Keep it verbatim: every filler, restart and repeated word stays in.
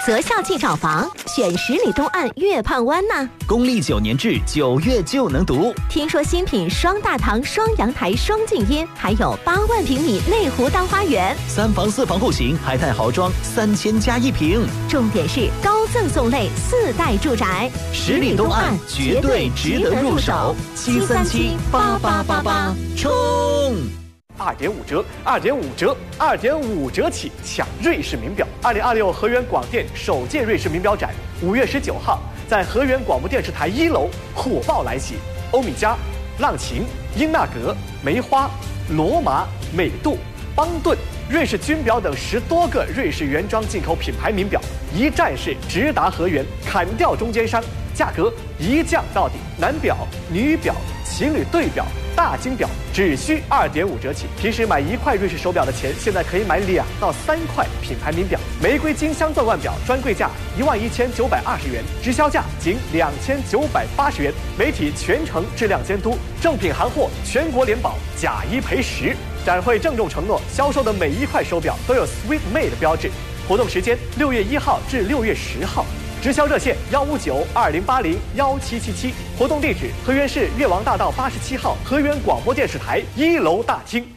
择校即找房，选十里东岸月胖湾呐。 公立九年制，九月就能读。 听说新品双大堂、双阳台、双静音，还有八万平米内湖大花园， 三房四房户型，海泰豪装，三千加一平。 重点是高赠送类四代住宅， 十里东岸绝对值得入手。七三七八八八八，冲！ 二点五折，二点五折，二点五折起抢瑞士名表！二零二六河源广电首届瑞士名表展，五月十九号在河源广播电视台一楼火爆来袭。欧米茄、浪琴、英纳格、梅花、罗马、美度、邦顿、瑞士军表等十多个瑞士原装进口品牌名表，一站式直达河源，砍掉中间商，价格一降到底。男表、女表、情侣对表、大金表只需二点五折起。平时买一块瑞士手表的钱，现在可以买两到三块品牌名表。玫瑰金镶钻腕表专柜价一万一千九百二十元，直销价仅两千九百八十元。媒体全程质量监督，正品行货全国联保，假一赔十。展会郑重承诺，销售的每一块手表都有 Sweet Made 标志。活动时间六月一号至六月十号。直销热线幺五九二零八零幺七七七，活动地址河源市越王大道八十七号河源广播电视台一楼大厅。